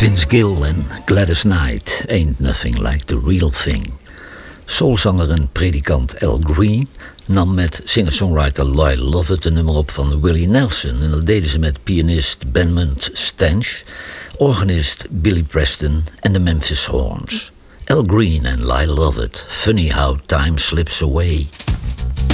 Vince Gill en Gladys Knight, Ain't Nothing Like the Real Thing. Soulzanger en predikant Al Green nam met singer-songwriter Lyle Lovett een nummer op van Willie Nelson. En dat deden ze met pianist Benmont Stench, organist Billy Preston en de Memphis Horns. Al Green en Lyle Lovett, Funny How Time Slips Away.